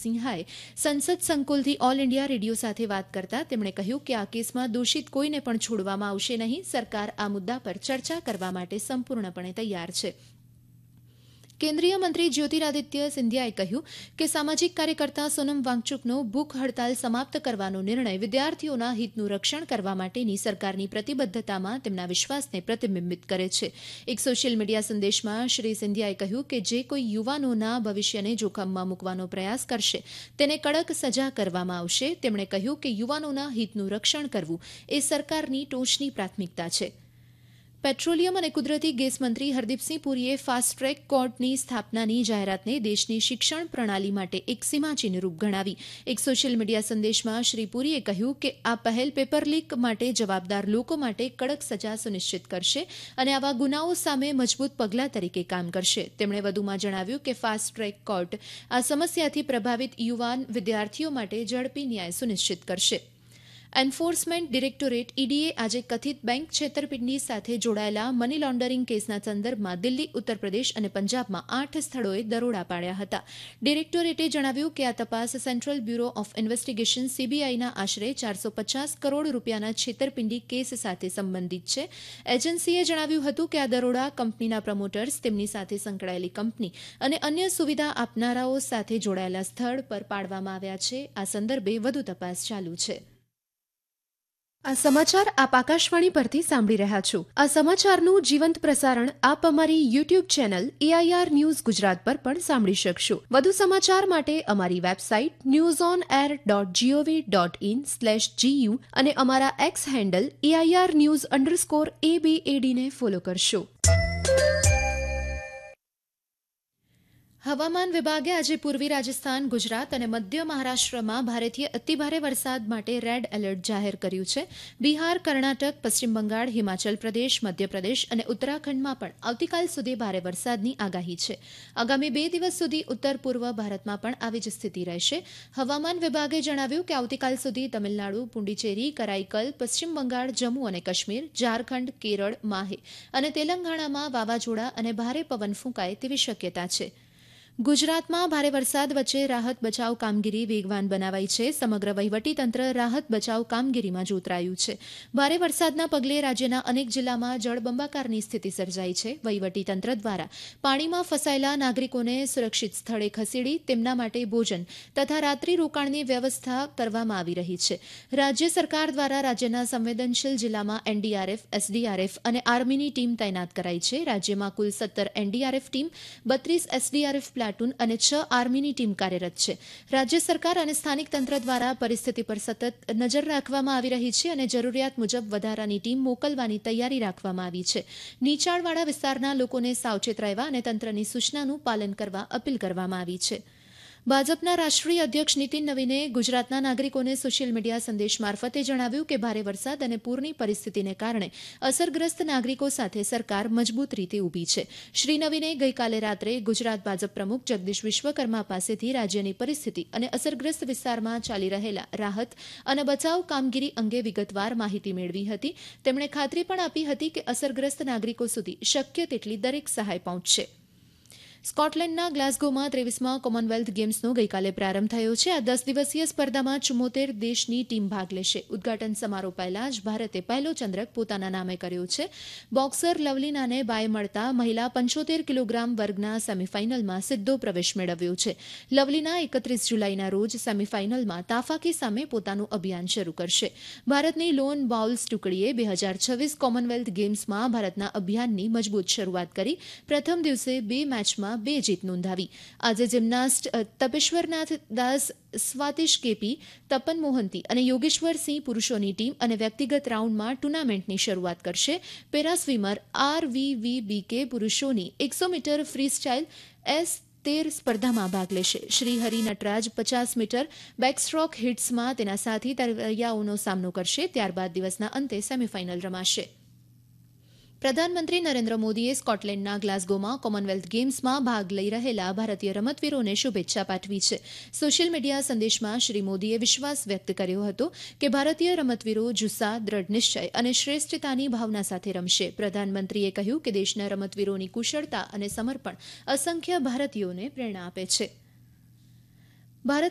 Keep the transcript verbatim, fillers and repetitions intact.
સિન્હાએ સંસદ સંકુલથી all India radio સાથે વાત કરતા તેમણે કહ્યું કે આ કેસમાં દોષિત કોઈને પણ છોડવામાં આવશે નહીં. સરકાર આ મુદ્દા પર ચર્ચા કરવા માટે સંપૂર્ણપણે તૈયાર છે. કેન્દ્રીય મંત્રી જ્યોતિરાદિત્ય સિંધિયાએ કહ્યું કે સામાજિક કાર્યકર્તા સોનમ વાંગચુકનો ભૂખ હડતાલ સમાપ્ત કરવાનો નિર્ણય વિદ્યાર્થીઓના હિતનું રક્ષણ કરવા માટેની સરકારની પ્રતિબદ્ધતામાં તેમના વિશ્વાસને પ્રતિબિંબિત કરે છે. એક સોશિયલ મીડિયા સંદેશમાં શ્રી સિંધિયાએ કહ્યું કે જે કોઈ યુવાનોના ભવિષ્યને જોખમમાં મૂકવાનો પ્રયાસ કરશે તેને કડક સજા કરવામાં આવશે. તેમણે કહ્યું કે યુવાનોના હિતનું રક્ષણ કરવું એ સરકારની ટોચની પ્રાથમિકતા છે. પેટ્રોલિયમ અને કુદરતી ગેસ મંત્રી હરદીપસિંહ પુરીએ ફાસ્ટ ટ્રેક કોર્ટની સ્થાપનાની જાહેરાતને દેશની શિક્ષણ પ્રણાલી માટે એક સીમાચિહ્નરૂપ ગણાવી. એક સોશિયલ મીડિયા સંદેશમાં શ્રી પુરીએ કહ્યું કે આ પહેલ પેપર લીક માટે જવાબદાર લોકો માટે કડક સજા સુનિશ્ચિત કરશે અને આવા ગુનાઓ સામે મજબૂત પગલાં તરીકે કામ કરશે. તેમણે વધુમાં જણાવ્યું કે ફાસ્ટ ટ્રેક કોર્ટ આ સમસ્યાથી પ્રભાવિત યુવાન વિદ્યાર્થીઓ માટે ઝડપી ન્યાય સુનિશ્ચિત કરશે. એન્ફોર્સમેન્ટ ડિરેક્ટોરેટ ઈડીએ આજે કથિત બેંક છેતરપિંડી સાથે જોડાયેલા મની લોન્ડરિંગ કેસના સંદર્ભમાં દિલ્હી, ઉત્તરપ્રદેશ અને પંજાબમાં આઠ સ્થળોએ દરોડા પાડ્યા હતા. ડિરેક્ટોરેટે જણાવ્યું કે આ તપાસ સેન્ટ્રલ બ્યુરો ઓફ ઇન્વેસ્ટિગેશન સીબીઆઈના આશરે ચારસો પચાસ કરોડ રૂપિયાના છેતરપિંડી કેસ સાથે સંબંધિત છે. એજન્સીએ જણાવ્યું હતું કે આ દરોડા કંપનીના પ્રમોટર્સ, તેમની સાથે સંકળાયેલી કંપની અને અન્ય સુવિધા આપનારાઓ સાથે જોડાયેલા સ્થળ પર પાડવામાં આવ્યા છે. આ સંદર્ભે વધુ તપાસ ચાલુ છે. આ સમાચાર આપ આકાશવાણી પરથી સાંભળી રહ્યા છો. આ સમાચારનું જીવંત પ્રસારણ આપ અમારી YouTube channel AIR news Gujarat પર પણ સાંભળી શકશો. વધુ સમાચાર માટે અમારી website news on air dot GOV dot in slash GU અને અમારા x handle AIR news underscore એબીએડીને follow કરશો. હવામાન વિભાગે આજે પૂર્વી રાજસ્થાન, ગુજરાત અને મધ્ય મહારાષ્ટ્રમાં ભારેથી અતિભારે વરસાદ માટે રેડ એલર્ટ જાહેર કર્યું છે. બિહાર, કર્ણાટક, પશ્ચિમ બંગાળ, હિમાચલ પ્રદેશ, મધ્યપ્રદેશ અને ઉત્તરાખંડમાં પણ આવતીકાલ સુધી ભારે વરસાદની આગાહી છે. આગામી બે દિવસ સુધી ઉત્તર પૂર્વ ભારતમાં પણ આવી જ સ્થિતિ રહેશે. હવામાન વિભાગે જણાવ્યું કે આવતીકાલ સુધી તમિલનાડુ, પુડુચેરી, કરાઈકલ, પશ્ચિમ બંગાળ, જમ્મુ અને કાશ્મીર, ઝારખંડ, કેરળ, માહે અને તેલંગાણામાં વાવાઝોડા અને ભારે પવન ફૂંકાય તેવી શક્યતા છે. ગુજરાતમાં ભારે વરસાદ વચ્ચે રાહત બચાવ કામગીરી વેગવાન બનાવાઈ છે. સમગ્ર વહીવટીતંત્ર રાહત બચાવ કામગીરીમાં જોતરાયું છે. ભારે વરસાદના પગલે રાજ્યના અનેક જિલ્લામાં જળબંબાકારની સ્થિતિ સર્જાઈ છે. વહીવટીતંત્ર દ્વારા પાણીમાં ફસાયેલા નાગરિકોને સુરક્ષિત સ્થળે ખસેડી તેમના માટે ભોજન તથા રાત્રિ રોકાણની વ્યવસ્થા કરવામાં આવી રહી છે. રાજ્ય સરકાર દ્વારા રાજ્યના સંવેદનશીલ જિલ્લામાં એનડીઆરએફ, એસડીઆરએફ અને આર્મીની ટીમ તૈનાત કરાઈ છે. રાજ્યમાં કુલ સત્તર એનડીઆરએફ ટીમ, બત્રીસ એસડીઆરએફ પ્લાટૂન અને છ આર્મીની ટીમ કાર્યરત છે. રાજ્ય સરકાર અને સ્થાનિક તંત્ર દ્વારા પરિસ્થિતિ પર સતત નજર રાખવામાં આવી રહી છે અને જરૂરિયાત મુજબ વધારાની ટીમ મોકલવાની તૈયારી રાખવામાં આવી છે. નીચાણવાળા વિસ્તારના લોકોને સાવચેત રહેવા અને તંત્રની સૂચનાનું પાલન કરવા અપીલ કરવામાં આવી છે. ભાજપના રાષ્ટ્રીય અધ્યક્ષ નીતિન નવીને ગુજરાતના નાગરિકોને સોશિયલ મીડિયા સંદેશ મારફતે જણાવ્યું કે ભારે વરસાદ અને પૂરની પરિસ્થિતિને કારણે અસરગ્રસ્ત નાગરિકો સાથે સરકાર મજબૂત રીતે ઊભી છે. શ્રી નવીને ગઈકાલે રાત્રે ગુજરાત ભાજપ પ્રમુખ જગદીશ વિશ્વકર્મા પાસેથી રાજ્યની પરિસ્થિતિ અને અસરગ્રસ્ત વિસ્તારમાં ચાલી રહેલા રાહત અને બચાવ કામગીરી અંગે વિગતવાર માહિતી મેળવી હતી. તેમણે ખાતરી પણ આપી હતી કે અસરગ્રસ્ત નાગરિકો સુધી શક્ય તેટલી દરેક સહાય પહોંચશે. સ્કોટલેન્ડના ગ્લાસગોમાં ત્રેવીસમાં કોમનવેલ્થ ગેમ્સનો ગઈકાલે પ્રારંભ થયો છે. આ દસ દિવસીય સ્પર્ધામાં ચુમ્મોતેર દેશની ટીમ ભાગ લેશે. ઉદઘાટન સમારોહ પહેલા જ ભારતે પહેલો ચંદ્રક પોતાના નામે કર્યો છે. બોક્સર લવલીનાને બાય મળતા મહિલા પંચોતેર કિલોગ્રામ વર્ગના સેમીફાઇનલમાં સીધો પ્રવેશ મેળવ્યો છે. લવલીના એકત્રીસ જુલાઈના રોજ સેમીફાઇનલમાં તાફાકી સામે પોતાનું અભિયાન શરૂ કરશે. ભારતની લોન બાઉલ્સ ટુકડીએ બે હજાર છવ્વીસ કોમનવેલ્થ ગેમ્સમાં ભારતના અભિયાનની મજબૂત શરૂઆત કરી પ્રથમ દિવસે બે મેચમાં બે જીત નોંધાવી. આજે જિમ્નાસ્ટ તપેશ્વરનાથ દાસ, સ્વાતિશ કેપી, તપન મોહંતી અને યોગેશ્વર સિંહ પુરુષોની ટીમ અને વ્યક્તિગત રાઉન્ડમાં ટુર્નામેન્ટની શરૂઆત કરશે. પેરા સ્વિમર આર વી વી બી કે પુરુષોની એકસો મીટર ફ્રી સ્ટાઇલ એસ તેર સ્પર્ધામાં ભાગ લેશે. શ્રી હરિ નટરાજ પચાસ મીટર બેકસ્ટ્રોક હિટ્સમાં તેના સાથી તરવૈયાઓનો સામનો કરશે. ત્યારબાદ દિવસના અંતે સેમીફાઇનલ રમાશે. પ્રધાનમંત્રી નરેન્દ્ર મોદીએ સ્કોટલેન્ડના ગ્લાસગોમાં કોમનવેલ્થ ગેમ્સમાં ભાગ લઈ રહેલા ભારતીય રમતવીરોને શુભેચ્છા પાઠવી છે. સોશિયલ મીડિયા સંદેશમાં શ્રી મોદીએ વિશ્વાસ વ્યક્ત કર્યો હતો કે ભારતીય રમતવીરો જુસ્સા, દ્રઢ નિશ્ચય અને શ્રેષ્ઠતાની ભાવના સાથે રમશે. પ્રધાનમંત્રીએ કહ્યું કે દેશના રમતવીરોની કુશળતા અને સમર્પણ અસંખ્ય ભારતીયોને પ્રેરણા આપે છે. ભારત